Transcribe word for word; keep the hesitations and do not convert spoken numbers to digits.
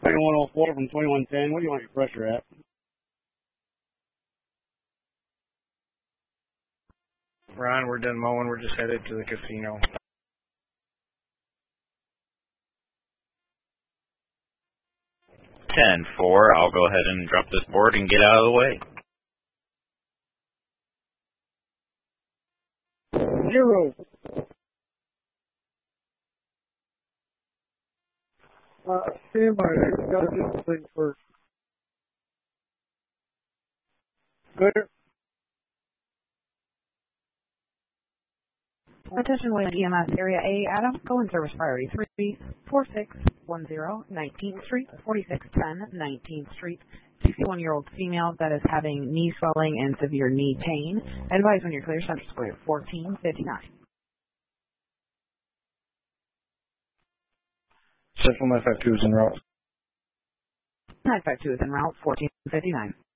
twenty-one oh four from twenty-one ten. What do you want your pressure at? Ron, we're done mowing. We're just headed to the casino. ten four. I'll go ahead and drop this board and get out of the way. Zero. Uh, stand by there. Got to do this thing first. Clear. Attention, Wayland E M S Area A, Adam, go in service priority three four six one zero, nineteenth Street, forty-six ten, nineteenth Street. sixty-one-year-old female that is having knee swelling and severe knee pain. Advise when you're clear, Central Square, fourteen fifty-nine. Central nine five two is en route. nine five two is en route, fourteen fifty-nine.